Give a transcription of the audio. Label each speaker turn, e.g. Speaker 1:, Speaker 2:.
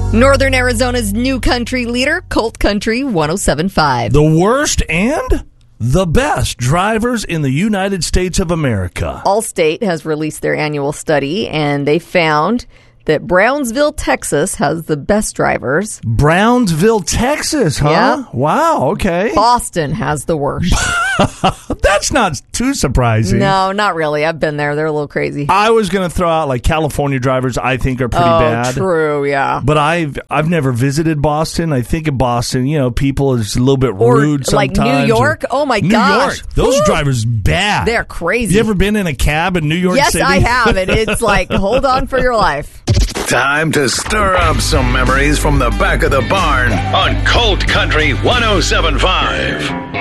Speaker 1: Northern Arizona's new country leader, Colt Country 107.5.
Speaker 2: The worst and the best drivers in the United States of America.
Speaker 1: Allstate has released their annual study, and they found that Brownsville, Texas has the best drivers.
Speaker 2: Brownsville, Texas, huh?
Speaker 1: Yeah.
Speaker 2: Wow, okay.
Speaker 1: Boston has the worst.
Speaker 2: That's not too surprising.
Speaker 1: No, not really. I've been there. They're a little crazy.
Speaker 2: I was going to throw out like California drivers I think are pretty bad.
Speaker 1: True, yeah.
Speaker 2: But I've never visited Boston. I think of Boston, people is a little bit rude sometimes.
Speaker 1: Like New York? Oh my gosh.
Speaker 2: New York. Those drivers bad.
Speaker 1: They're crazy.
Speaker 2: You ever been in a cab in New York City?
Speaker 1: Yes, I have. And it's like, hold on for your life.
Speaker 3: Time to stir up some memories from the back of the barn on Colt Country 107.5.